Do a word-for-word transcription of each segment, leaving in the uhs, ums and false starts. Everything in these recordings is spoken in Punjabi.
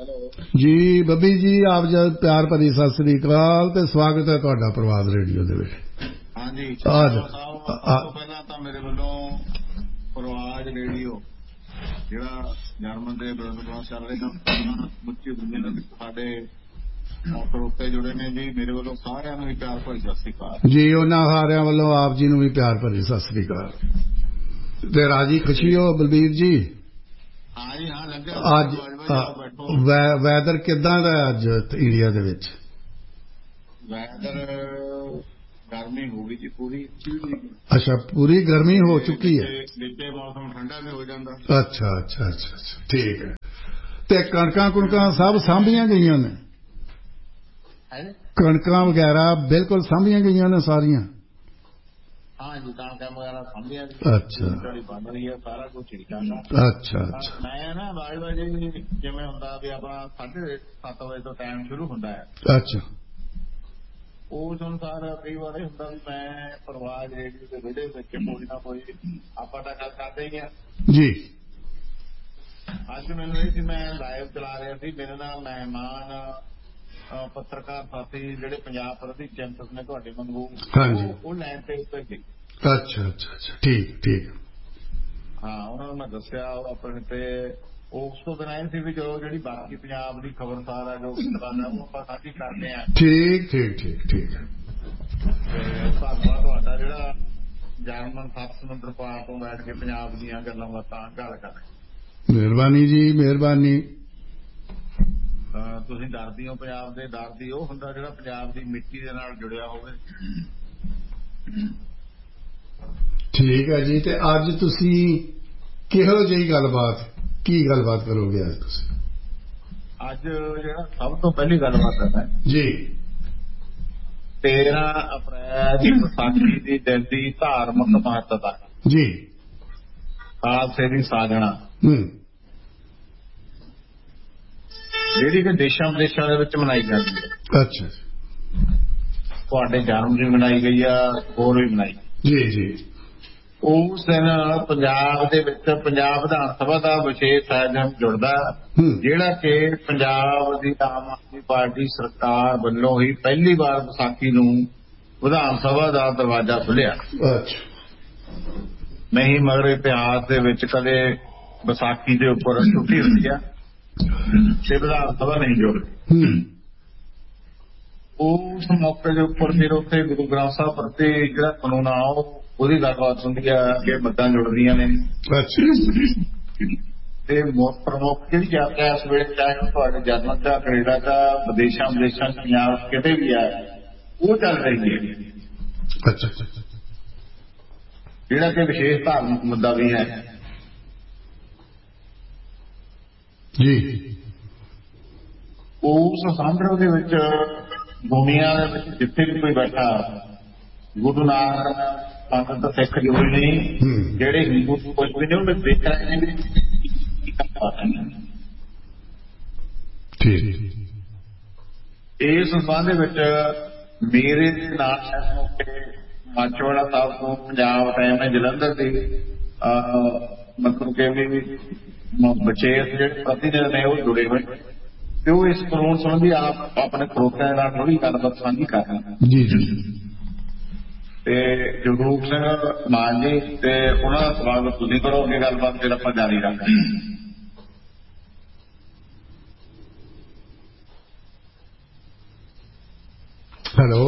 जी बब्बी जी आप जब प्यार भरी सत श्री अकाल ते स्वागत है तुहाडा प्रवाद रेडियो दे विच। हाँ जी आज पहला तो मेरे वालों प्रवाद रेडियो जिहड़ा जर्मन दे ब्रदर चल रहा मुच्ची दुनिया साडे ਸਰੋਤੇ जुड़े ने जी मेरे वालों सारिਆਂ ਨੂੰ प्यार भरी सत श्री अकाल जी। उन्हां सारिਆਂ ਵੱਲੋਂ आप जी ਨੂੰ भी प्यार भरी सत श्री अकाल ते राजी खुशी हो बलबीर जी। हाँ जी हाँ लगे अज वैदर किदां दा अज इंडिया दे विच? वैदर गर्मी हो गई जी पूरी। अच्छा पूरी गर्मी हो चुकी है। नीचे मौसम ठंडा भी हो जाता। अच्छा अच्छा अच्छा अच्छा ठीक है। ते कणकां कुणकां सब साਂਭੀਆਂ गईਆਂ ने? कणकां वगैरह बिल्कुल साਂਭੀਆਂ गईਆਂ ने सारियां? हाँ जी कणकां वगैरह साਂਭੀਆਂ। अच्छा बन रही है सारा कुछ ठीक ठाक। अच्छा अच्छा मैं ना बाज बाजी जिवें हुंदा भी अपना साढ़े सत्त बजे तो टाइम शुरू हुंदा है। अच्छा उस अनुसार कई बार हुंदा भी मैं प्रवाद रेडियो के विड़े विच कोई ना कोई आपां तां गल करदे ही हां जी। अज मैनूं ये सी मैं लाइव चला रहा सी मेरे नाल मेहमान पत्रकार साथी जिहड़े पंजाब प्रति चिंतक ने तुहाडे वांगू वो लाइन ते उत्ते सी। अच्छा अच्छा अच्छा ठीक ठीक। हाँ उन्होंने मैं दस्सिया अपने ते उस तो बिना सी भी चलो जिहड़ी बाकी पंजाब दी खबरसार है जो गल है वो आपां साझी करदे आ। ठीक ठीक ठीक ठीक। धन्नवाद तुहाडा जिहड़ा जर्मन सत्त समुंदर पार तो बैठ के पंजाब दीयां गल्लां बातां गल कर रहे। मेहरबानी जी मेहरबानी। ਤੁਸੀਂ ਡਰਦੀ ਹੋ ਪੰਜਾਬ ਦੇ ਡਰਦੀ ਉਹ ਹੁੰਦਾ ਜਿਹੜਾ ਪੰਜਾਬ ਦੀ ਮਿੱਟੀ ਦੇ ਨਾਲ ਜੁੜਿਆ ਹੋਵੇ। ਠੀਕ ਹੈ ਜੀ। ਤੇ ਅੱਜ ਤੁਸੀਂ ਕਿਹੋ ਜਿਹੀ ਗੱਲਬਾਤ ਕੀ ਗੱਲਬਾਤ ਕਰੋਗੇ ਅੱਜ ਤੁਸੀਂ? ਅੱਜ ਜਿਹੜਾ ਸਭ ਤੋਂ ਪਹਿਲੀ ਗੱਲਬਾਤ ਹੈ ਜੀ ਤੇਰਾਂ ਅਪ੍ਰੈਲ ਵਿਸਾਖੀ ਦੀ ਦਿਨ ਦੀ ਧਾਰਮਿਕ ਮਹੱਤਤਾ ਜੀ ਖਾਲਸੇ ਦੀ ਸਾਜਣਾ ਹੂੰ ਜਿਹੜੀ ਕਿ ਦੇਸ਼ਾਂ ਵਿਦੇਸ਼ਾਂ ਦੇ ਵਿੱਚ ਮਨਾਈ ਜਾਂਦੀ ਹੈ। ਅੱਛਾ ਤੁਹਾਡੇ ਜਨਮ ਦਿਨ ਮਨਾਈ ਗਈ ਆ ਹੋਰ ਵੀ ਮਨਾਈ ਜੀ ਜੀ। ਉਸ ਦਿਨ ਪੰਜਾਬ ਦੇ ਵਿੱਚ ਪੰਜਾਬ ਵਿਧਾਨ ਸਭਾ ਦਾ ਵਿਸ਼ੇਸ਼ ਆਯੋਜਨ ਜੁੜਦਾ ਜਿਹੜਾ ਕਿ ਪੰਜਾਬ ਦੀ ਆਮ ਆਦਮੀ ਪਾਰਟੀ ਸਰਕਾਰ ਵੱਲੋਂ ਹੀ ਪਹਿਲੀ ਵਾਰ ਵਿਸਾਖੀ ਨੂੰ ਵਿਧਾਨ ਸਭਾ ਦਾ ਦਰਵਾਜ਼ਾ ਖੁੱਲਿਆ। ਨਹੀਂ ਮਗਰ ਇਤਿਹਾਸ ਦੇ ਵਿੱਚ ਕਦੇ ਵਿਸਾਖੀ ਦੇ ਉੱਪਰ ਛੁੱਟੀ ਹੁੰਦੀ ਆ ਤੇ ਵਿਧਾਨ ਸਭਾ ਨਹੀਂ ਜੁੜਦੀ। ਉਸ ਮੌਕੇ ਦੇ ਉੱਪਰ ਫਿਰ ਉੱਥੇ ਗੁਰੂ ਗ੍ਰੰਥ ਸਾਹਿਬ ਪ੍ਰਤੀ ਜਿਹੜਾ ਕਾਨੂੰਨ ਆ ਉਹਦੀ ਗੱਲਬਾਤ ਹੁੰਦੀ ਆ ਕਿ ਮੱਤਾਂ ਜੁੜਦੀਆਂ ਨੇ ਤੇ ਮੁੱਖ ਪ੍ਰਮੁੱਖ ਜਿਹੜੀ ਯਾਤਰਾ ਇਸ ਵੇਲੇ ਚਾਹੇ ਤੁਹਾਡੇ ਜਰਮਨ ਦਾ ਕੈਨੇਡਾ ਦਾ ਵਿਦੇਸ਼ਾਂ ਵਿਦੇਸ਼ਾਂ ਪੰਜਾਬ ਕਿਤੇ ਵੀ ਆ ਉਹ ਚੱਲ ਰਹੀ ਹੈ। ਅੱਛਾ ਜਿਹੜਾ ਕਿ ਵਿਸ਼ੇਸ਼ ਧਾਰਮਿਕ ਮੁੱਦਾ ਵੀ ਹੈ ਜੀ। ਉਸ ਸੰਦਰਭ ਦੇ ਵਿੱਚ ਦੁਨੀਆ ਦੇ ਵਿੱਚ ਜਿੱਥੇ ਵੀ ਕੋਈ ਬੈਠਾ ਗੁਰੂ ਨਾਨਕ ਪੰਥ ਸਿੱਖ ਜ਼ਰੂਰੀ ਨਹੀਂ ਜਿਹੜੇ ਹਿੰਦੂ ਕੁਝ ਵੀ ਨਹੀਂ ਉਹਨੇ ਦੇਖਿਆ ਇਸ ਸੰਬੰਧ ਦੇ ਵਿੱਚ ਮੇਰੇ ਨਾਲ ਇਸ ਮੌਕੇ ਮਾਚੋਵਾੜਾ ਸਾਹਿਬ ਤੋਂ ਪੰਜਾਬ ਟਾਈਮ ਹੈ ਜਲੰਧਰ ਦੇ ਮਤਲਬ ਕਿ ਵੀ ਵਿਸ਼ੇਸ਼ ਜਿਹੜੇ ਪ੍ਰਤੀਨਿਧ ਨੇ ਉਹ ਜੁੜੇ ਹੋਏ ਤੇ ਉਹ ਇਸ ਕਾਨੂੰਨ ਸੰਬੰਧੀ ਆਪ ਆਪਣੇ ਸਰੋਤਿਆਂ ਨਾਲ ਥੋੜੀ ਗੱਲਬਾਤ ਸਾਂਝੀ ਕਰ ਰਹੇ ਜੀ ਜੀ। ਤੇ ਜਗਰੂਪ ਸਿੰਘ ਮਾਨ ਜੀ ਤੇ ਉਹਨਾਂ ਦਾ ਸਵਾਗਤ ਤੁਸੀਂ ਕਰੋ ਅੱਗੇ ਗੱਲਬਾਤ ਫਿਰ ਆਪਾਂ ਜਾਰੀ ਰੱਖਾਂਗੇ। ਹੈਲੋ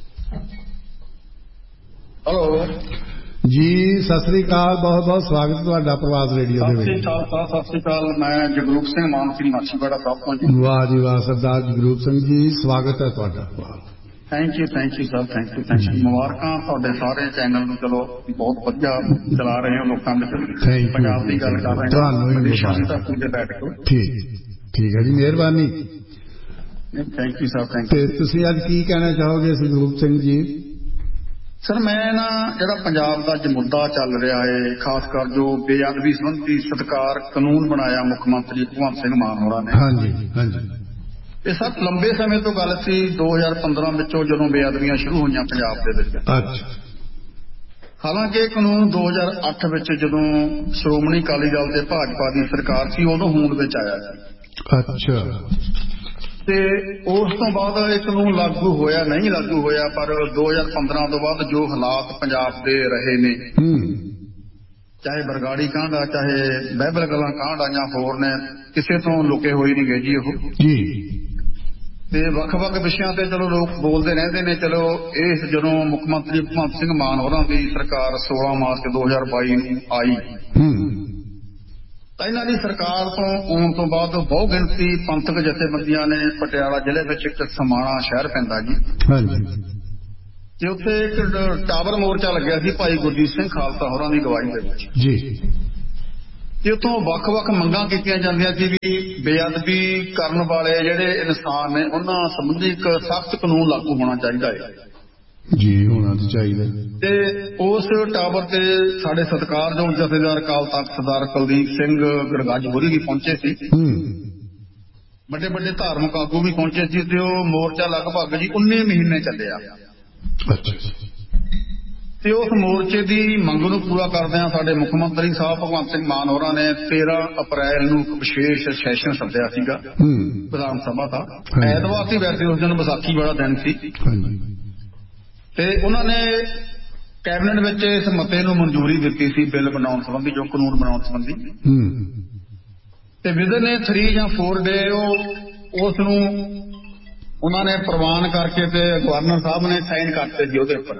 ਹੈਲੋ ਜੀ ਸਤਿ ਸ੍ਰੀ ਅਕਾਲ ਬਹੁਤ ਬਹੁਤ ਸਵਾਗਤ ਤੁਹਾਡਾ ਪ੍ਰਵਾਸ ਰੇਡੀਓ ਦੇ ਵਿੱਚ। ਸਤਿ ਸ੍ਰੀ ਅਕਾਲ ਮੈਂ ਜਗਰੂਪ ਸਿੰਘ ਮਾਨ ਸਿੰਘ ਮਾਛੀਵਾੜਾ ਸਾਹਿਬ ਤੋਂ ਜੀ। ਵਾਹ ਜੀ ਵਾਹ ਸਰਦਾਰ ਜਗਰੂਪ ਸਿੰਘ ਜੀ ਸਵਾਗਤ ਹੈ ਤੁਹਾਡਾ। Thank you thank you sir thank you thank you. ਮੁਬਾਰਕਾਂ ਤੁਹਾਡੇ ਸਾਰੇ ਚੈਨਲ ਨੂੰ ਚਲੋ ਬਹੁਤ ਵਧੀਆ ਚਲਾ ਰਹੇ ਹੋ ਲੋਕਾਂ ਵਿੱਚ ਪੰਜਾਬ ਦੀ ਗੱਲ ਕਰ ਰਹੇ ਤੁਹਾਨੂੰ। ਠੀਕ ਠੀਕ ਹੈ ਜੀ ਮਿਹਰਬਾਨੀ। Thank you sir thank you. ਤੇ ਤੁਸੀਂ ਅੱਜ ਕੀ ਕਹਿਣਾ ਚਾਹੋਗੇ ਜਗਰੂਪ ਸਿੰਘ ਜੀ? ਸਰ ਮੈਂ ਨਾ ਜਿਹੜਾ ਪੰਜਾਬ ਦਾ ਅੱਜ ਮੁੱਦਾ ਚੱਲ ਰਿਹਾ ਹੈ ਖਾਸ ਕਰ ਜੋ ਬੇਅਦਬੀ ਸੰਬੰਧੀ ਸਤਿਕਾਰ ਕਾਨੂੰਨ ਬਣਾਇਆ ਮੁੱਖ ਮੰਤਰੀ ਭਗਵੰਤ ਸਿੰਘ ਮਾਨ ਹੋਰਾਂ ਨੇ। ਹਾਂਜੀ ਹਾਂਜੀ। ਇਹ ਸਭ ਲੰਬੇ ਸਮੇਂ ਤੋਂ ਗੱਲ ਸੀ ਦੋ ਹਜ਼ਾਰ ਪੰਦਰਾਂ ਵਿੱਚੋਂ ਜਦੋਂ ਬੇਅਦਬੀਆਂ ਸ਼ੁਰੂ ਹੋਈਆਂ ਪੰਜਾਬ ਦੇ ਵਿੱਚ। ਅੱਛਾ। ਹਾਲਾਂਕਿ ਇਹ ਕਾਨੂੰਨ ਦੋ ਹਜ਼ਾਰ ਅੱਠ ਵਿੱਚ ਜਦੋਂ ਸ਼੍ਰੋਮਣੀ ਅਕਾਲੀ ਦਲ ਤੇ ਭਾਜਪਾ ਦੀ ਸਰਕਾਰ ਸੀ ਉਦੋਂ ਹੋਂਦ ਵਿੱਚ ਆਇਆ ਸੀ। ਅੱਛਾ। ਤੇ ਉਸ ਤੋਂ ਬਾਅਦ ਇਹ ਕਾਨੂੰਨ ਲਾਗੂ ਹੋਇਆ ਨਹੀਂ ਲਾਗੂ ਹੋਇਆ, ਪਰ ਦੋ ਹਜ਼ਾਰ ਪੰਦਰਾਂ ਤੋਂ ਬਾਅਦ ਜੋ ਹਾਲਾਤ ਪੰਜਾਬ ਦੇ ਰਹੇ ਨੇ, ਚਾਹੇ ਬਰਗਾੜੀ ਕਾਂਡ ਆ, ਚਾਹੇ ਬਾਈਬਲ ਗੱਲਾਂ ਕਾਂਡ ਆ, ਜਾਂ ਹੋਰ ਨੇ, ਕਿਸੇ ਤੋਂ ਲੁਕੇ ਹੋਏ ਨਹੀਂ ਗਏ ਜੀ ਉਹ ਜੀ। ਤੇ ਵੱਖ-ਵੱਖ ਵਿਸ਼ਿਆਂ ਤੇ ਚਲੋ ਲੋਕ ਬੋਲਦੇ ਰਹਿੰਦੇ ਨੇ। ਚਲੋ ਇਸ ਜਦੋਂ ਮੁੱਖ ਮੰਤਰੀ ਭਗਵੰਤ ਸਿੰਘ ਮਾਨ ਹੋਰਾਂ ਦੀ ਸਰਕਾਰ ਸੋਲਾਂ ਮਾਰਚ ਦੋ ਹਜ਼ਾਰ ਬਾਈ ਨੂੰ ਆਈ ਤਾਂ ਇਹਨਾਂ ਦੀ ਸਰਕਾਰ ਤੋਂ ਆਉਣ ਤੋਂ ਬਾਅਦ ਬਹੁ ਗਿਣਤੀ ਪੰਥਕ ਜਥੇਬੰਦੀਆਂ ਨੇ ਪਟਿਆਲਾ ਜ਼ਿਲ੍ਹੇ ਵਿੱਚ ਇੱਕ ਸਮਾਣਾ ਸ਼ਹਿਰ ਪੈਂਦਾ ਜੀ, ਤੇ ਉੱਥੇ ਇੱਕ ਟਾਵਰ ਮੋਰਚਾ ਲੱਗਿਆ ਸੀ ਭਾਈ ਗੁਰਜੀਤ ਸਿੰਘ ਖਾਲਸਾ ਹੋਰਾਂ ਦੀ ਅਗਵਾਈ ਦੇ ਵਿੱਚ ਜੀ। ਤੇ ਉੱਥੋਂ ਵੱਖ-ਵੱਖ ਮੰਗਾਂ ਕੀਤੀਆਂ ਜਾਂਦੀਆਂ ਸੀ ਵੀ ਬੇਅਦਬੀ ਕਰਨ ਵਾਲੇ ਜਿਹੜੇ ਇਨਸਾਨ ਨੇ ਉਹਨਾਂ ਸੰਬੰਧੀ ਇੱਕ ਸਖਤ ਕਾਨੂੰਨ ਲਾਗੂ ਹੋਣਾ ਚਾਹੀਦਾ ਹੈ ਜੀ, ਹੋਣਾ ਤਾਂ ਚਾਹੀਦਾ। ਤੇ ਉਸ ਟਾਵਰ ਤੇ ਸਾਡੇ ਸਤਿਕਾਰਯੋਗ ਜਥੇਦਾਰ ਅਕਾਲ ਤਖ਼ਤ ਸਰਦਾਰ ਕੁਲਦੀਪ ਸਿੰਘ ਗੜਗੱਜ ਹੋਰੀ ਵੀ ਪਹੁੰਚੇ ਸੀ, ਵੱਡੇ ਵੱਡੇ ਧਾਰਮਿਕ ਆਗੂ ਵੀ ਪਹੁੰਚੇ ਸੀ, ਤੇ ਉਹ ਮੋਰਚਾ ਲਗਭਗ ਜੀ ਉੱਨੀ ਮਹੀਨੇ ਚੱਲਿਆ। ਤੇ ਉਸ ਮੋਰਚੇ ਦੀ ਮੰਗ ਨੂੰ ਪੂਰਾ ਕਰਦਿਆਂ ਸਾਡੇ ਮੁੱਖ ਮੰਤਰੀ ਸਾਹਿਬ ਭਗਵੰਤ ਸਿੰਘ ਮਾਨ ਹੋਰਾਂ ਨੇ ਤੇਰਾਂ ਅਪ੍ਰੈਲ ਨੂੰ ਇੱਕ ਵਿਸ਼ੇਸ਼ ਸੈਸ਼ਨ ਸੱਦਿਆ ਸੀਗਾ ਵਿਧਾਨ ਸਭਾ ਦਾ। ਐਤਵਾਰ ਸੀ ਵੈਸੇ, ਉਸ ਦਿਨ ਵਿਸਾਖੀ ਵਾਲਾ ਦਿਨ ਸੀ, ਤੇ ਉਹਨਾਂ ਨੇ ਕੈਬਨਿਟ ਵਿੱਚ ਇਸ ਮਤੇ ਨੂੰ ਮਨਜ਼ੂਰੀ ਦਿੱਤੀ ਸੀ ਬਿੱਲ ਬਣਾਉਣ ਸੰਬੰਧੀ, ਜੋ ਕਾਨੂੰਨ ਬਣਾਉਣ ਸੰਬੰਧੀ। ਤੇ ਵਿਦਨ ਥਰੀ ਜਾਂ ਫੋਰ ਡੇ ਉਹ ਉਸ ਨੂੰ ਉਹਨਾਂ ਨੇ ਪ੍ਰਵਾਨ ਕਰਕੇ ਤੇ ਗਵਰਨਰ ਸਾਹਿਬ ਨੇ ਸਾਈਨ ਕਰਤੇ ਸੀ ਉਹਦੇ ਉੱਪਰ,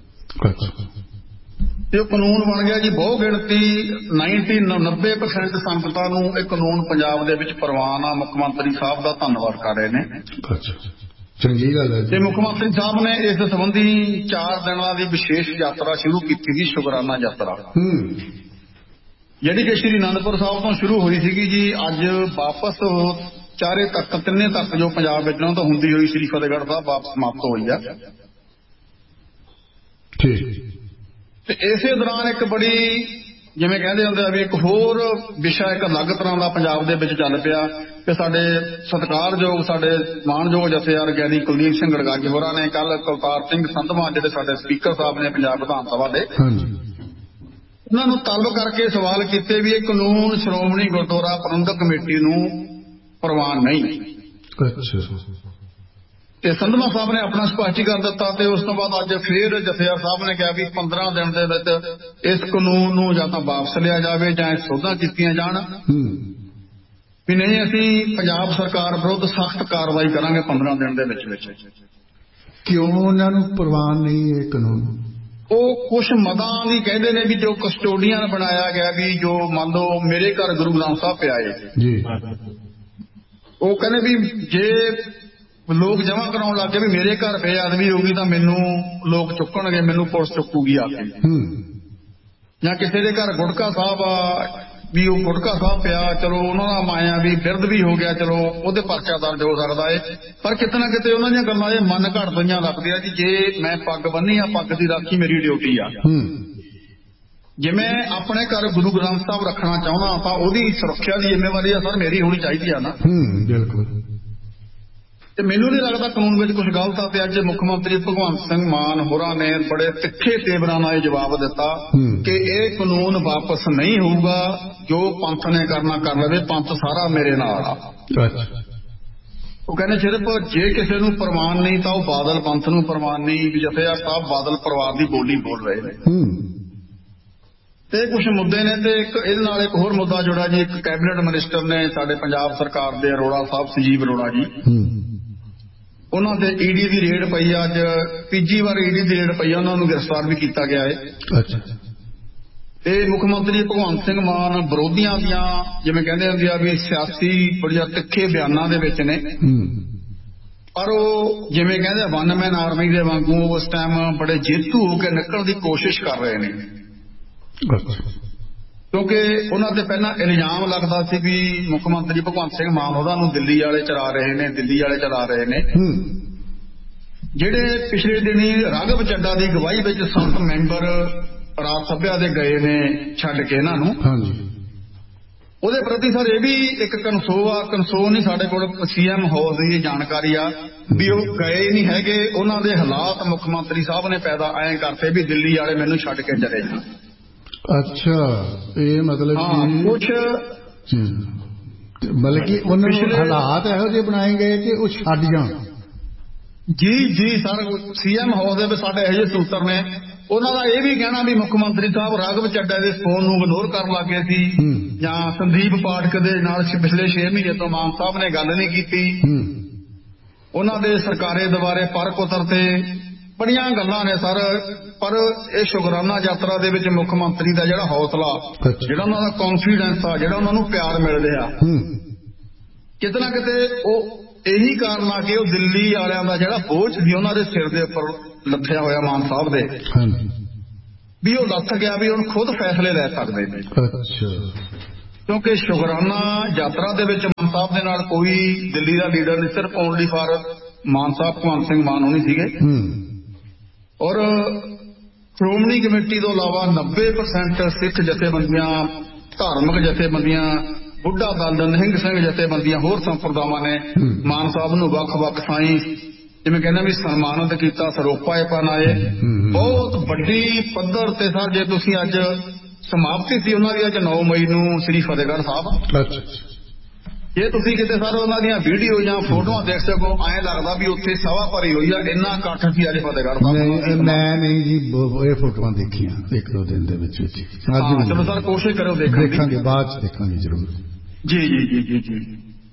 ਤੇ ਉਹ ਕਾਨੂੰਨ ਬਣ ਗਿਆ ਜੀ। ਬਹੁ ਗਿਣਤੀ ਨਾਈਨਟੀ ਨੱਬੇ ਪਰਸੈਂਟ ਸੰਗਤਾਂ ਨੂੰ ਇਹ ਕਾਨੂੰਨ ਪੰਜਾਬ ਦੇ ਵਿੱਚ ਪ੍ਰਵਾਨ ਆ। ਮੁੱਖ ਮੰਤਰੀ ਸਾਹਿਬ ਦਾ ਧੰਨਵਾਦ ਕਰ ਰਹੇ ਨੇ, ਚੰਗੀ ਗੱਲ ਹੈ। ਤੇ ਮੁੱਖ ਮੰਤਰੀ ਸਾਹਿਬ ਨੇ ਇਸ ਸੰਬੰਧੀ ਚਾਰ ਦਿਨਾਂ ਦੀ ਵਿਸ਼ੇਸ਼ ਯਾਤਰਾ ਸ਼ੁਰੂ ਕੀਤੀ ਸੀ, ਸ਼ੁਕਰਾਨਾ ਯਾਤਰਾ, ਜਿਹੜੀ ਕਿ ਸ਼੍ਰੀ ਅਨੰਦਪੁਰ ਸਾਹਿਬ ਤੋਂ ਸ਼ੁਰੂ ਹੋਈ ਸੀਗੀ ਜੀ। ਅੱਜ ਵਾਪਸ ਚਾਰੇ ਤੱਕ ਤਿੰਨੇ ਤੱਕ ਜੋ ਪੰਜਾਬ ਵਿੱਚ ਤੋਂ ਹੁੰਦੀ ਹੋਈ ਸ਼੍ਰੀ ਫਤਿਹਗੜ੍ਹ ਸਾਹਿਬ ਵਾਪਸ ਸਮਾਪਤ ਹੋਈ ਆ। ਤੇ ਇਸੇ ਦੌਰਾਨ ਇੱਕ ਬੜੀ ਜਿਵੇਂ ਕਹਿੰਦੇ ਹੁੰਦੇ ਆ ਵੀ ਇੱਕ ਹੋਰ ਵਿਸ਼ਾ ਇੱਕ ਅਲੱਗ ਤਰ੍ਹਾਂ ਦਾ ਪੰਜਾਬ ਦੇ ਵਿੱਚ ਚੱਲ ਪਿਆ ਕਿ ਸਾਡੇ ਸਤਿਕਾਰਯੋਗ ਸਾਡੇ ਮਾਣਯੋਗ ਜਥੇਦਾਰ ਗਿਆਨੀ ਕੁਲਦੀਪ ਸਿੰਘ ਗੜਗੱਜ ਹੋਰਾਂ ਨੇ ਕੱਲ ਕੁਲਤਾਰ ਸਿੰਘ ਸੰਧਵਾਂ ਜਿਹੜੇ ਸਾਡੇ ਸਪੀਕਰ ਸਾਹਿਬ ਨੇ ਪੰਜਾਬ ਵਿਧਾਨ ਸਭਾ ਦੇ, ਉਹਨਾਂ ਨੂੰ ਤਲਬ ਕਰਕੇ ਸਵਾਲ ਕੀਤੇ ਵੀ ਇਹ ਕਾਨੂੰਨ ਸ਼੍ਰੋਮਣੀ ਗੁਰਦੁਆਰਾ ਪ੍ਰਬੰਧਕ ਕਮੇਟੀ ਨੂੰ ਪ੍ਰਵਾਨ ਨਹੀਂ। ਤੇ ਸੰਧਵਾ ਸਾਹਿਬ ਨੇ ਆਪਣਾ ਸਪਸ਼ਟੀਕਰਨ ਦਿੱਤਾ, ਤੇ ਉਸ ਤੋਂ ਬਾਅਦ ਅੱਜ ਫੇਰ ਜਥੇਦਾਰ ਸਾਹਿਬ ਨੇ ਕਿਹਾ ਵੀ ਪੰਦਰਾਂ ਦਿਨ ਦੇ ਵਿੱਚ ਇਸ ਕਾਨੂੰਨ ਨੂੰ ਜਾਂ ਤਾਂ ਵਾਪਸ ਲਿਆ ਜਾਵੇ ਜਾਂ ਸੋਧਾਂ ਕੀਤੀਆਂ ਜਾਣ, ਵੀ ਨਹੀਂ ਅਸੀਂ ਪੰਜਾਬ ਸਰਕਾਰ ਵਿਰੁੱਧ ਸਖਤ ਕਾਰਵਾਈ ਕਰਾਂਗੇ ਪੰਦਰਾਂ ਦਿਨ ਦੇ ਵਿੱਚ ਵਿੱਚ। ਕਿਉਂ ਉਹਨਾਂ ਨੂੰ ਪ੍ਰਵਾਨ ਨਹੀਂ ਇਹ ਕਾਨੂੰਨ? ਉਹ ਕੁਛ ਮਦਾਂ ਵੀ ਕਹਿੰਦੇ ਨੇ ਵੀ ਜੋ ਕਸਟੋਡੀਅਨ ਬਣਾਇਆ ਗਿਆ, ਵੀ ਜੋ ਮੰਨ ਲਓ ਮੇਰੇ ਘਰ ਗੁਰੂ ਗ੍ਰੰਥ ਸਾਹਿਬ ਪਿਆ ਏ ਜੀ, ਉਹ ਕਹਿੰਦੇ ਵੀ ਜੇ ਲੋਕ ਜਮ੍ਹਾਂ ਕਰਾਉਣ ਲੱਗ ਗਏ ਵੀ ਮੇਰੇ ਘਰ ਬੇਅਦਬੀ ਹੋਊਗੀ ਤਾਂ ਮੈਨੂੰ ਲੋਕ ਚੁੱਕਣਗੇ, ਮੈਨੂੰ ਪੁਲਿਸ ਚੁੱਕੂਗੀ ਆ ਕੇ। ਜਾਂ ਕਿਸੇ ਦੇ ਘਰ ਗੁਟਕਾ ਸਾਹਿਬ ਆ ਵੀ ਉਹ ਗੁਟਕਾ ਸਾਹਿਬ ਪਿਆ, ਚਲੋ ਉਹਨਾਂ ਦਾ ਮਾਇਆ ਵੀ ਬਿਰਧ ਵੀ ਹੋ ਗਿਆ, ਚਲੋ ਉਹਦੇ ਪਰਚਾ ਦਰਜ ਹੋ ਸਕਦਾ ਏ। ਪਰ ਕਿਤੇ ਨਾ ਕਿਤੇ ਉਹਨਾਂ ਦੀਆਂ ਗੱਲਾਂ ਇਹ ਮਨ ਘੜ ਦਈਆਂ ਲੱਗਦੀਆਂ ਜੀ। ਜੇ ਮੈਂ ਪੱਗ ਬੰਨੀ ਆ, ਪੱਗ ਦੀ ਰਾਖੀ ਮੇਰੀ ਡਿਊਟੀ ਆ। ਜੇ ਮੈਂ ਆਪਣੇ ਘਰ ਗੁਰੂ ਗ੍ਰੰਥ ਸਾਹਿਬ ਰੱਖਣਾ ਚਾਹੁੰਦਾ ਤਾਂ ਉਹਦੀ ਸੁਰੱਖਿਆ ਦੀ ਜ਼ਿੰਮੇਵਾਰੀ ਆ ਸਰ ਮੇਰੀ ਹੋਣੀ ਚਾਹੀਦੀ ਆ ਨਾ। ਬਿਲਕੁਲ। ਤੇ ਮੈਨੂੰ ਨਹੀਂ ਲੱਗਦਾ ਕਾਨੂੰਨ ਵਿੱਚ ਕੁਝ ਗਲਤ ਆ। ਤੇ ਅੱਜ ਮੁੱਖ ਮੰਤਰੀ ਭਗਵੰਤ ਸਿੰਘ ਮਾਨ ਹੋਰਾਂ ਨੇ ਬੜੇ ਤਿੱਖੇ ਤੇਵਰਾਂ ਨਾਲ ਇਹ ਜਵਾਬ ਦਿੱਤਾ ਕਿ ਇਹ ਕਾਨੂੰਨ ਵਾਪਸ ਨਹੀਂ ਹੋਊਗਾ, ਜੋ ਪੰਥ ਨੇ ਕਰਨਾ ਕਰ ਲਵੇ, ਪੰਥ ਸਾਰਾ ਮੇਰੇ ਨਾਲ ਆ। ਉਹ ਕਹਿੰਦੇ ਸਿਰਫ ਜੇ ਕਿਸੇ ਨੂੰ ਪ੍ਰਵਾਨ ਨਹੀਂ ਤਾਂ ਉਹ ਬਾਦਲ ਪੰਥ ਨੂੰ ਪ੍ਰਵਾਨ ਨਹੀਂ। ਵੀ ਜਥੇਦਾਰ ਸਾਹਿਬ ਬਾਦਲ ਪਰਿਵਾਰ ਦੀ ਬੋਲੀ ਬੋਲ ਰਹੇ ਨੇ। ਤੇ ਕੁਝ ਮੁੱਦੇ ਨੇ, ਤੇ ਇੱਕ ਇਹਦੇ ਨਾਲ ਇੱਕ ਹੋਰ ਮੁੱਦਾ ਜੁੜਾ ਜੀ। ਇੱਕ ਕੈਬਨਿਟ ਮਿਨਿਸਟਰ ਨੇ ਸਾਡੇ ਪੰਜਾਬ ਸਰਕਾਰ ਦੇ ਅਰੋੜਾ ਸਾਹਿਬ, ਸੰਜੀਵ ਅਰੋੜਾ ਜੀ, ਉਹਨਾਂ ਤੇ ਈਡੀ ਦੀ ਰੇਡ ਪਈ ਆ। ਅੱਜ ਤੀਜੀ ਵਾਰ ਈਡੀ ਦੀ ਰੇਡ ਪਈ ਆ, ਉਹਨਾਂ ਨੂੰ ਗ੍ਰਿਫਤਾਰ ਵੀ ਕੀਤਾ ਗਿਆ ਹੈ। ਤੇ ਮੁੱਖ ਮੰਤਰੀ ਭਗਵੰਤ ਸਿੰਘ ਮਾਨ ਵਿਰੋਧੀਆਂ ਦੀਆਂ ਜਿਵੇਂ ਕਹਿੰਦੇ ਹੁੰਦੇ ਆ ਵੀ ਸਿਆਸੀ ਬੜੀਆਂ ਤਿੱਖੇ ਬਿਆਨਾਂ ਦੇ ਵਿੱਚ ਨੇ, ਪਰ ਉਹ ਜਿਵੇਂ ਕਹਿੰਦੇ ਵਨ ਮੈਨ ਆਰਮੀ ਦੇ ਵਾਂਗੂ ਉਸ ਟਾਈਮ ਬੜੇ ਜੇਤੂ ਹੋ ਕੇ ਨਿਕਲਣ ਦੀ ਕੋਸ਼ਿਸ਼ ਕਰ ਰਹੇ ਨੇ। ਕਿਉਂਕਿ ਉਹਨਾਂ ਤੇ ਪਹਿਲਾਂ ਇਲਜ਼ਾਮ ਲੱਗਦਾ ਸੀ ਵੀ ਮੁੱਖ ਮੰਤਰੀ ਭਗਵੰਤ ਸਿੰਘ ਮਾਨ ਉਹਨਾਂ ਨੂੰ ਦਿੱਲੀ ਵਾਲੇ ਚਲਾ ਰਹੇ ਨੇ ਦਿੱਲੀ ਵਾਲੇ ਚਲਾ ਰਹੇ ਨੇ ਜਿਹੜੇ ਪਿਛਲੇ ਦਿਨੀ ਰਾਘਵ ਚੱਡਾ ਦੀ ਅਗਵਾਈ ਵਿੱਚ ਸੰਤ ਮੈਂਬਰ ਰਾਜ ਸਭਾ ਦੇ ਗਏ ਨੇ ਛੱਡ ਕੇ ਇਹਨਾਂ ਨੂੰ। ਉਹਦੇ ਪ੍ਰਤੀ ਸਰ ਇਹ ਵੀ ਇੱਕ ਕਨਸੋ ਆ, ਕਨਸੋ ਨਹੀਂ ਸਾਡੇ ਕੋਲ ਸੀਐਮ ਹਾਊਸ ਦੀ ਜਾਣਕਾਰੀ ਆ ਵੀ ਉਹ ਗਏ ਨਹੀਂ ਹੈਗੇ। ਉਹਨਾਂ ਦੇ ਹਾਲਾਤ ਮੁੱਖ ਮੰਤਰੀ ਸਾਹਿਬ ਨੇ ਪੈਦਾ ਐਂ ਕਰਤੇ ਵੀ ਦਿੱਲੀ ਵਾਲੇ ਮੈਨੂੰ ਛੱਡ ਕੇ ਚਲੇ ਜਾਣ। ਅੱਛਾ, ਇਹ ਮਤਲਬ ਕੁਛ ਮਤਲਬ ਕਿ ਉਹਨਾਂ ਨੂੰ ਹਾਲਾਤ ਇਹੋ ਜਿਹੇ ਬਣਾਏ ਗਏ ਕਿ ਉਹ ਛੱਡ ਜਾਣ। ਜੀ ਜੀ ਸਰ, ਸੀਐਮ ਹਾਊਸ ਦੇ ਵਿੱਚ ਸਾਡੇ ਇਹੋ ਜਿਹੇ ਸੂਤਰ ਨੇ, ਉਹਨਾਂ ਦਾ ਇਹ ਵੀ ਕਹਿਣਾ ਵੀ ਮੁੱਖ ਮੰਤਰੀ ਸਾਹਿਬ ਰਾਘਵ ਚੱਡਾ ਦੇ ਫੋਨ ਨੂੰ ਇਗਨੋਰ ਕਰਨ ਲੱਗ ਗਏ ਸੀ, ਜਾਂ ਸੰਦੀਪ ਪਾਠਕ ਦੇ ਨਾਲ ਪਿਛਲੇ ਛੇ ਮਹੀਨੇ ਤੋਂ ਮਾਨ ਸਾਹਿਬ ਨੇ ਗੱਲ ਨਹੀਂ ਕੀਤੀ। ਉਹਨਾਂ ਦੇ ਸਰਕਾਰੇ ਦੁਆਰੇ ਪਰ ਪੁੱਤਰ ਤੇ ਬੜੀਆਂ ਗੱਲਾਂ ਨੇ ਸਰ। ਪਰ ਇਹ ਸ਼ੁਕਰਾਨਾ ਯਾਤਰਾ ਦੇ ਵਿੱਚ ਮੁੱਖ ਮੰਤਰੀ ਦਾ ਜਿਹੜਾ ਹੌਸਲਾ, ਜਿਹੜਾ ਉਹਨਾਂ ਦਾ ਕੌਨਫੀਡੈਂਸ ਆ, ਜਿਹੜਾ ਉਹਨਾਂ ਨੂੰ ਪਿਆਰ ਮਿਲ ਰਿਹਾ, ਕਿਤੇ ਨਾ ਕਿਤੇ ਉਹ ਇਹੀ ਕਾਰਨ ਆ ਕਿ ਉਹ ਦਿੱਲੀ ਵਾਲਿਆਂ ਦਾ ਜਿਹੜਾ ਬੋਝ ਸੀ ਉਹਨਾਂ ਦੇ ਸਿਰ ਦੇ ਉੱਪਰ ਲੱਥਿਆ ਹੋਇਆ ਮਾਨ ਸਾਹਿਬ ਦੇ, ਵੀ ਉਹ ਲੱਥ ਗਿਆ, ਵੀ ਹੁਣ ਖੁਦ ਫੈਸਲੇ ਲੈ ਸਕਦੇ ਨੇ। ਕਿਉਂਕਿ ਸ਼ੁਕਰਾਨਾ ਯਾਤਰਾ ਦੇ ਵਿੱਚ ਮਾਨ ਸਾਹਿਬ ਦੇ ਨਾਲ ਕੋਈ ਦਿੱਲੀ ਦਾ ਲੀਡਰ ਨਹੀਂ, ਸਿਰਫ ਓਨਲੀ ਫਾਰ ਮਾਨ ਸਾਹਿਬ ਭਗਵੰਤ ਸਿੰਘ ਮਾਨ ਹੋਣੀ ਸੀਗੇ। ਔਰ ਸ਼੍ਰੋਮਣੀ ਕਮੇਟੀ ਤੋਂ ਇਲਾਵਾ ਨੱਬੇ ਪਰਸੈਂਟ ਸਿੱਖ ਜਥੇਬੰਦੀਆਂ, ਧਾਰਮਿਕ ਜਥੇਬੰਦੀਆਂ, ਬੁੱਢਾ ਦਲ, ਨਿਹੰਗ ਸਿੰਘ ਜਥੇਬੰਦੀਆਂ, ਹੋਰ ਸੰਪਰਦਾਵਾਂ ਨੇ ਮਾਨ ਸਾਹਿਬ ਨੂੰ ਵੱਖ-ਵੱਖ ਥਾਈਂ ਜਿਵੇਂ ਕਹਿੰਦੇ ਵੀ ਸਨਮਾਨਿਤ ਕੀਤਾ, ਸਰੋਪਾਏ ਪਨਾਏ। ਬਹੁਤ ਵੱਡੀ ਪੱਧਰ ਤੇ ਸਰ, ਜੇ ਤੁਸੀਂ ਅੱਜ ਸਮਾਪਤੀ ਸੀ ਉਹਨਾਂ ਦੀ ਅੱਜ ਨੌ ਮਈ ਨੂੰ ਸ੍ਰੀ ਫਤਿਹਗੜ੍ਹ ਸਾਹਿਬ, ਜੇ ਤੁਸੀਂ ਕਿਤੇ ਸਰ ਉਹਨਾਂ ਦੀਆਂ ਵੀਡੀਓ ਜਾਂ ਫੋਟੋਆਂ ਦੇਖ ਸਕੋ, ਐਂ ਲੱਗਦਾ ਵੀ ਉੱਥੇ ਸਭਾ ਭਰੀ ਹੋਈ ਆ, ਇੰਨਾ ਇਕੱਠ ਸੀ ਅੱਜ ਫਤਿਹਗੜ੍ਹ ਸਾਹਿਬ। ਮੈਂ ਨਹੀਂ ਜੀ ਇਹ ਫੋਟੋਆਂ ਦੇਖੀਆਂ ਇੱਕ ਦੋ ਦਿਨ ਦੇ ਵਿੱਚ ਵਿੱਚ। ਚਲੋ ਸਰ ਕੋਸ਼ਿਸ਼ ਕਰੋ ਦੇਖਾਂਗੇ, ਬਾਅਦ ਚ ਦੇਖਾਂਗੇ ਜ਼ਰੂਰ। ਜੀ ਜੀ ਜੀ ਜੀ ਜੀ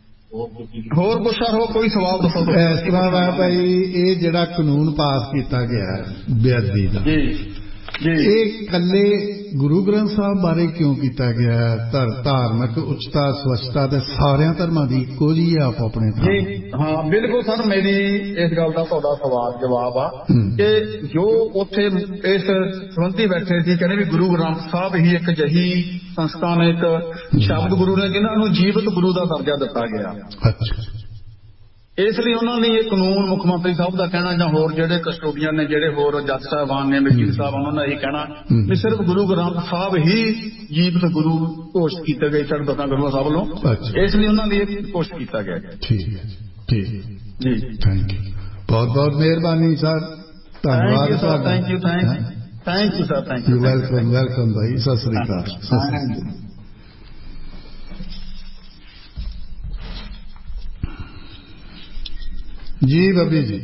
ਹੋਰ ਕੁਛ ਸਰ, ਹੋ ਕੋਈ ਸਵਾਲ ਦੱਸੋ। ਇਸ ਤਰ੍ਹਾਂ ਵਾ ਭਾਈ, ਇਹ ਜਿਹੜਾ ਕਾਨੂੰਨ ਪਾਸ ਕੀਤਾ ਗਿਆ ਬੇਅਦਬੀ ਦਾ, ਇਹ ਇਕੱਲੇ ਗੁਰੂ ਗ੍ਰੰਥ ਸਾਹਿਬ ਬਾਰੇ ਕਿਉਂ ਕੀਤਾ ਗਿਆ? ਧਾਰਮਿਕ ਉੱਚਤਾ, ਸਵੱਛਤਾ ਤੇ ਸਾਰਿਆਂ ਧਰਮਾਂ ਦੀ ਇੱਕੋ ਜਿਹੀ ਆ ਆਪ ਆਪਣੇ ਥਾਂ। ਹਾਂ ਬਿਲਕੁਲ ਸਰ, ਮੇਰੀ ਇਸ ਗੱਲ ਦਾ ਤੁਹਾਡਾ ਸਵਾਲ ਜਵਾਬ ਆ ਕਿ ਜੋ ਉੱਥੇ ਇਸ ਸੰਬੰਧੀ ਬੈਠੇ ਸੀ, ਕਹਿੰਦੇ ਵੀ ਗੁਰੂ ਗ੍ਰੰਥ ਸਾਹਿਬ ਹੀ ਇੱਕ ਅਜਿਹੀ ਸੰਸਥਾ ਨੇ, ਇੱਕ ਸ਼ਬਦ ਗੁਰੂ ਨੇ ਜਿਨ੍ਹਾਂ ਨੂੰ ਜੀਵਤ ਗੁਰੂ ਦਾ ਦਰਜਾ ਦਿੱਤਾ ਗਿਆ। ਇਸ ਲਈ ਉਹਨਾਂ ਨੇ ਇਹ ਕਾਨੂੰਨ ਮੁੱਖ ਮੰਤਰੀ ਸਾਹਿਬ ਦਾ ਕਹਿਣਾ, ਜਾਂ ਹੋਰ ਜਿਹੜੇ ਕਸਟੋਡੀਅਨ ਨੇ, ਜਿਹੜੇ ਹੋਰ ਜੱਜ ਸਾਹਿਬਾਨ ਨੇ, ਵਕੀਲ ਸਾਹਿਬ, ਉਹਨਾਂ ਦਾ ਇਹ ਕਹਿਣਾ ਵੀ ਸਿਰਫ ਗੁਰੂ ਗ੍ਰੰਥ ਸਾਹਿਬ ਹੀ ਜੀਵਤ ਗੁਰੂ ਘੋਸ਼ਿਤ ਕੀਤੇ ਗਏ ਸਨ ਦਸਾਂ ਗੁਰੂਆਂ ਸਾਹਿਬ ਵੱਲੋਂ। ਇਸ ਲਈ ਉਹਨਾਂ ਲਈ ਇਹ ਘੋਸ਼ਿਤ ਕੀਤਾ ਗਿਆ। ਠੀਕ ਹੈ ਠੀਕ ਜੀ, ਥੈਂਕ ਯੂ, ਬਹੁਤ ਬਹੁਤ ਮਿਹਰਬਾਨੀ ਸਰ, ਧੰਨਵਾਦ sir. Thank you thank you sir, thank you, welcome welcome ਭਾਈ, ਸਤਿ ਸ੍ਰੀ ਅਕਾਲ। ਜੀ ਬੱਬੀ ਜੀ।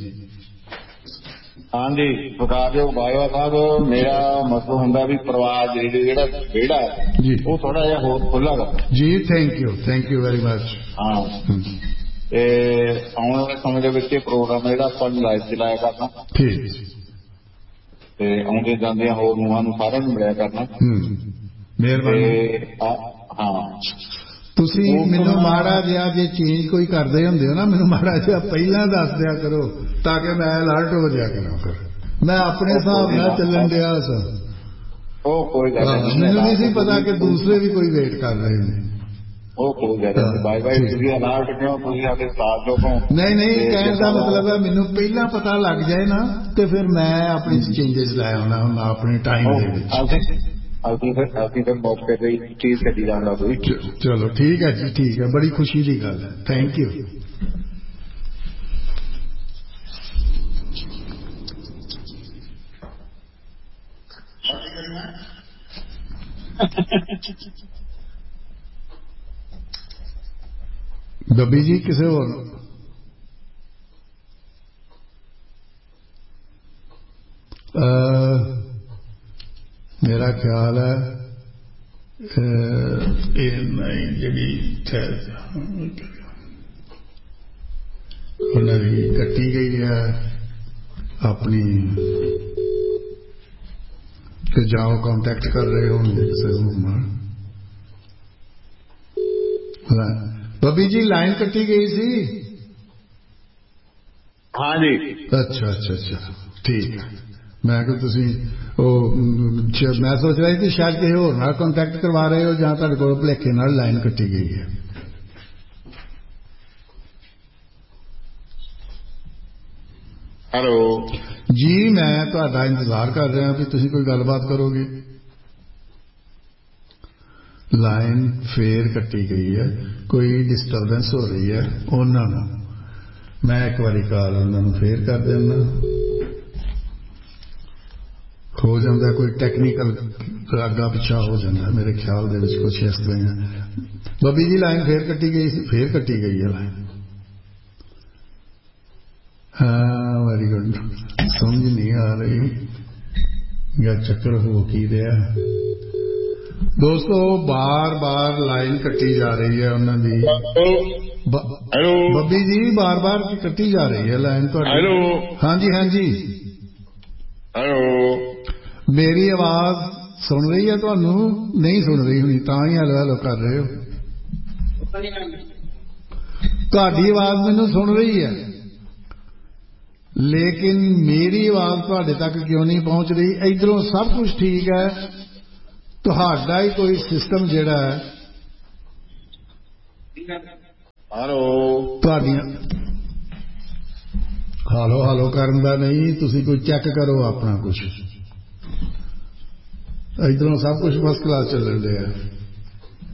ਹਾਂਜੀ ਫਕਾਰਯੋਗ ਬਾਜਵਾ ਸਾਹਿਬ, ਮੇਰਾ ਮਤਲਬ ਹੁੰਦਾ ਵੀ ਪਰਿਵਾਰ ਜਿਹੜਾ ਵਿਹੜਾ ਹੈ ਉਹ ਥੋੜਾ ਜਿਹਾ ਹੋਰ ਖੁੱਲ੍ਹਾ ਗਾ ਜੀ। Thank you thank you very much. ਹਾਂ ਤੇ ਆਉਣ ਵਾਲੇ ਸਮੇਂ ਦੇ ਵਿੱਚ ਇਹ ਪ੍ਰੋਗਰਾਮ ਜਿਹੜਾ ਆਪਾਂ ਲਾਈਵ ਚਲਾਇਆ ਕਰਨਾ, ਠੀਕ, ਤੇ ਆਉਂਦੇ ਜਾਂਦਿਆਂ ਹੋਰ ਨੂੰਹਾਂ ਨੂੰ ਸਾਰਿਆਂ ਨੂੰ ਮਿਲਿਆ ਕਰਨਾ। ਮਿਹਰਬਾਨੀ। ਹਾਂ ਤੁਸੀਂ ਮੈਨੂੰ ਮਾੜਾ ਜਿਹਾ ਜੇ ਚੇਂਜ ਕੋਈ ਕਰਦੇ ਹੁੰਦੇ ਹੋ ਨਾ, ਮੈਨੂੰ ਮਾੜਾ ਜਿਹਾ ਪਹਿਲਾਂ ਦੱਸ ਦਿਆ ਕਰੋ ਤਾਂ ਕਿ ਮੈਂ ਅਲਰਟ ਹੋ ਜਾਇਆ ਕਰਾਂ। ਕਰ ਮੈਂ ਆਪਣੇ ਹਿਸਾਬ ਨਾਲ ਚੱਲਣ ਡਿਆ ਸਾਂ। ਉਹ ਕੋਈ ਗੱਲ ਨਹੀਂ, ਮੈਨੂੰ ਨਹੀਂ ਸੀ ਪਤਾ ਕਿ ਦੂਸਰੇ ਵੀ ਕੋਈ ਵੇਟ ਕਰ ਰਹੇ ਨੇ। ਉਹ ਕੋਈ ਗੱਲ ਨਹੀਂ, ਬਾਈ ਬਾਈ ਤੁਸੀਂ ਅਲਰਟ ਕਿਉਂ, ਤੁਸੀਂ ਆਪਣੇ ਸਾਥ ਲੋਕੋ। ਨਹੀਂ ਨਹੀਂ, ਕਹਿਣ ਦਾ ਮਤਲਬ ਹੈ ਮੈਨੂੰ ਪਹਿਲਾਂ ਪਤਾ ਲੱਗ ਜਾਏ ਨਾ, ਤੇ ਫਿਰ ਮੈਂ ਆਪਣੀ ਚੇਂਜਸ ਲੈ ਆਉਣਾ ਹੁਣ ਆਪਣੇ ਟਾਈਮ ਦੇ ਵਿੱਚ। ਅਸੀਂ ਫਿਰ ਅਸੀਂ ਫਿਰ ਮੌਕੇ ਤੇ ਚੀਜ਼ ਕੱਢੀ ਜਾਂਦਾ ਕੋਈ। ਚਲੋ ਠੀਕ ਹੈ ਜੀ, ਠੀਕ ਹੈ, ਬੜੀ ਖੁਸ਼ੀ ਦੀ ਗੱਲ ਹੈ। Thank you. ਦੱਬੀ ਜੀ ਕਿਸੇ ਹੋਰ ਮੇਰਾ ਖਿਆਲ ਹੈ ਇਹ ਨਹੀਂ ਜਿਹੜੀ ਉਹਨਾਂ ਦੀ ਕੱਟੀ ਗਈ ਹੈ ਆਪਣੀ, ਕਿ ਜਾਓ ਕੰਟੈਕਟ ਕਰ ਰਹੇ ਹੋਣਗੇ ਕਿਸੇ ਹੋਰ। ਬੱਬੀ ਜੀ ਲਾਈਨ ਕੱਟੀ ਗਈ ਸੀ। ਹਾਂ ਜੀ। ਅੱਛਾ ਅੱਛਾ ਅੱਛਾ ਠੀਕ ਹੈ। ਮੈਂ ਕਿ ਤੁਸੀਂ ਉਹ ਮੈਂ ਸੋਚ ਰਿਹਾ ਸੀ ਸ਼ਾਇਦ ਕਿਸੇ ਹੋਰ ਨਾਲ ਕੰਟੈਕਟ ਕਰਵਾ ਰਹੇ ਹੋ, ਜਾਂ ਤੁਹਾਡੇ ਕੋਲ ਭੁਲੇਖੇ ਨਾਲ ਲਾਈਨ ਕੱਟੀ ਗਈ ਹੈ। ਹੈਲੋ ਜੀ, ਮੈਂ ਤੁਹਾਡਾ ਇੰਤਜ਼ਾਰ ਕਰ ਰਿਹਾ ਵੀ ਤੁਸੀਂ ਕੋਈ ਗੱਲਬਾਤ ਕਰੋਗੇ। ਲਾਈਨ ਫੇਰ ਕੱਟੀ ਗਈ ਹੈ, ਕੋਈ ਡਿਸਟਰਬੈਂਸ ਹੋ ਰਹੀ ਹੈ ਉਹਨਾਂ ਨੂੰ। ਮੈਂ ਇੱਕ ਵਾਰੀ ਕਾਲ ਉਹਨਾਂ ਨੂੰ ਫੇਰ ਕਰ ਦਿੰਦਾ, ਹੋ ਜਾਂਦਾ ਕੋਈ ਟੈਕਨੀਕਲ ਅੱਗਾ ਪਿੱਛਾ ਹੋ ਜਾਂਦਾ ਮੇਰੇ ਖਿਆਲ ਦੇ ਵਿੱਚ ਕੁਛ ਇਸ ਤਰ੍ਹਾਂ। ਬੱਬੀ ਜੀ ਲਾਈਨ ਫੇਰ ਕੱਟੀ ਗਈ ਸੀ, ਫੇਰ ਕੱਟੀ ਗਈ ਹੈ ਲਾਈਨ। ਹਾਂ ਵੈਰੀ ਗੁੱਡ, ਸਮਝ ਨਹੀਂ ਆ ਰਹੀ ਜਾਂ ਚੱਕਰ ਹੋ ਕੀ ਰਿਹਾ। ਦੋਸਤੋ ਬਾਰ ਬਾਰ ਲਾਈਨ ਕੱਟੀ ਜਾ ਰਹੀ ਹੈ ਉਹਨਾਂ ਦੀ। ਬੱਬੀ ਜੀ ਬਾਰ ਬਾਰ ਕੱਟੀ ਜਾ ਰਹੀ ਹੈ ਲਾਈਨ ਤੁਹਾਡੀ। ਹਾਂਜੀ ਹਾਂਜੀ ਮੇਰੀ ਆਵਾਜ਼ ਸੁਣ ਰਹੀ ਹੈ ਤੁਹਾਨੂੰ? ਨਹੀਂ ਸੁਣ ਰਹੀ ਹੋਣੀ ਤਾਂ ਹੀ ਹੈਲੋ ਹੈਲੋ ਕਰ ਰਹੇ ਹੋ। ਤੁਹਾਡੀ ਆਵਾਜ਼ ਮੈਨੂੰ ਸੁਣ ਰਹੀ ਹੈ ਲੇਕਿਨ ਮੇਰੀ ਆਵਾਜ਼ ਤੁਹਾਡੇ ਤੱਕ ਕਿਉਂ ਨਹੀਂ ਪਹੁੰਚ ਰਹੀ? ਇੱਧਰੋਂ ਸਭ ਕੁਝ ਠੀਕ ਹੈ, ਤੁਹਾਡਾ ਹੀ ਕੋਈ ਸਿਸਟਮ ਜਿਹੜਾ ਹੈ ਤੁਹਾਡੀਆਂ ਹਾਲੋ ਹਾਲੋ ਕਰਨ ਦਾ ਨਹੀਂ, ਤੁਸੀਂ ਕੋਈ ਚੈੱਕ ਕਰੋ ਆਪਣਾ ਕੁਛ। ਇੱਧਰੋਂ ਸਭ ਕੁਝ ਫਸਟ ਕਲਾਸ ਚੱਲਣ ਡਿਆ।